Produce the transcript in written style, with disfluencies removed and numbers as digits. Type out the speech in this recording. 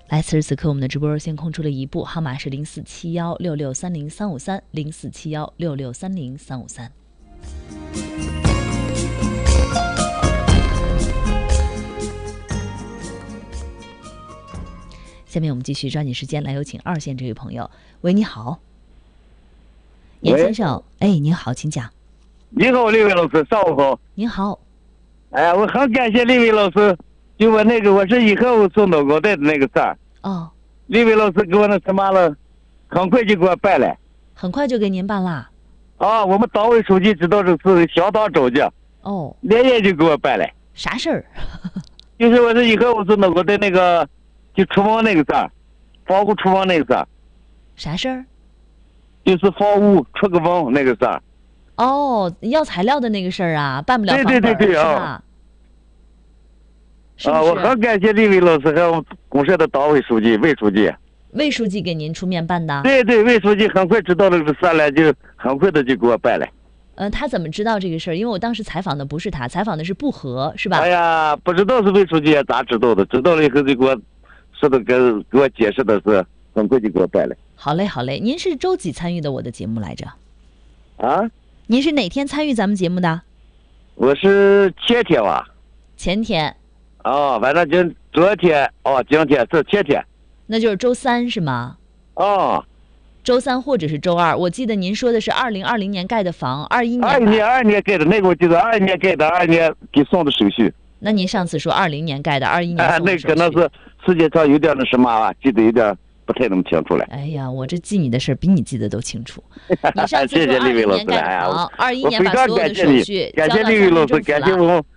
来，此时此刻我们的直播热线空出了一部，号码是04716630-353，04716630-353。下面我们继续抓紧时间来有请二线这位朋友。喂，你好，严先生。哎，您好，请讲。 你好，李伟老师，上午好。 您好。 哎呀，我很感谢李伟老师，就我是以后我送到高带的那个事儿。 哦。 李伟老师给我那什么了，很快就给我办了。 很快就给您办啦。 啊，我们党委书记知道这是相当着急。 哦。 连夜就给我办了。 啥事儿？ 就是我是以后我送到高带那个。就厨房那个事儿，房屋厨房那个事儿。 啥事儿？ 就是房屋出个房那个事儿。 哦，要材料的那个事儿啊，办不了房本对是吧？是不是？ 我很感谢李伟老师和我们公社的党委书记、魏书记。 魏书记给您出面办的？ 对，魏书记很快知道了这个事儿了，就很快的就给我办了。 他怎么知道这个事儿？因为我当时采访的不是他，采访的是不和，是吧？ 哎呀，不知道是魏书记咋知道的？知道了以后就给我。说的给我解释的是很快就给我办了。 好嘞，您是周几参与的我的节目来着？ 啊？ 您是哪天参与咱们节目的？ 我是前天吧。 前天。 哦，反正就昨天，今天是前天。 那就是周三是吗？ 哦。 周三或者是周二，我记得您说的是2020年盖的房，21年。 22年盖的那个我记得22年盖的，22年给送的手续。 那您上次说20年盖的，21年送的手续。 那可能是时间上有点那什么吧，记得有点不太那么清楚了。 哎呀，我这记你的事比你记得都清楚。你上次说谢谢李伟老师， 20年盖的房，21年把所有的手续感谢李伟老师，感谢我们